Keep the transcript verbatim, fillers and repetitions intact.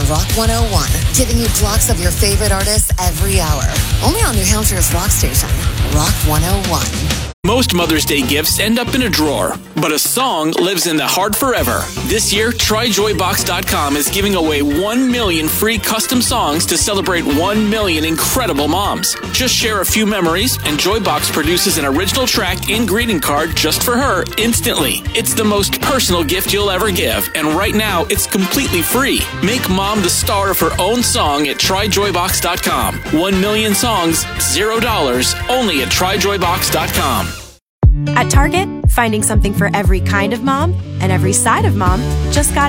Rock one oh one, giving you blocks of your favorite artists every hour. Only on New Hampshire's rock station, Rock one oh one. Most Mother's Day gifts end up in a drawer, but a song lives in the heart forever. This year, Try Joy Box dot com is giving away one million free custom songs to celebrate one million incredible moms. Just share a few memories, and Joybox produces an original track and greeting card just for her instantly. It's the most personal gift you'll ever give, and right now, it's completely free. Make mom the star of her own song at Try Joy Box dot com. One million songs, zero dollars, only at Try Joy Box dot com. At Target, finding something for every kind of mom and every side of mom just got